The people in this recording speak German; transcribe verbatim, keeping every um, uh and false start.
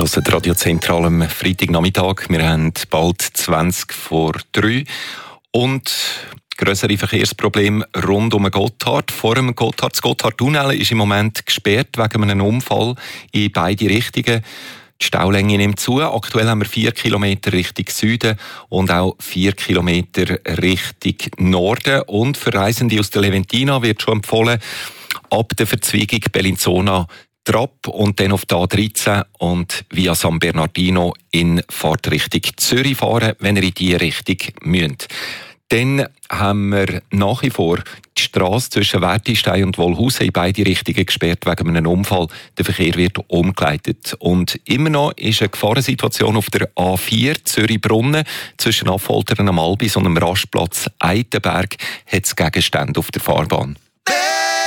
hört Radio Zentral am Freitagnachmittag. Wir haben bald zwanzig vor drei und grössere Verkehrsprobleme rund um den Gotthard. Vor dem Gotthard, das Gotthardtunnel ist im Moment gesperrt wegen einem Unfall in beide Richtungen. Die Staulänge nimmt zu. Aktuell haben wir vier Kilometer Richtung Süden und auch vier Kilometer Richtung Norden. Und für Reisende aus der Leventina wird schon empfohlen, ab der Verzweigung Bellinzona Trapp und dann auf die A dreizehn und via San Bernardino in Fahrtrichtung Zürich fahren, wenn ihr in diese Richtung müsst. Dann haben wir nach wie vor die Strasse zwischen Wertistein und Wollhausen in beide Richtungen gesperrt wegen einem Unfall. Der Verkehr wird umgeleitet. Und immer noch ist eine Gefahrensituation auf der A vier Zürich-Brunnen zwischen Affoltern am Albis und dem Rastplatz Eitenberg hat es Gegenstände auf der Fahrbahn.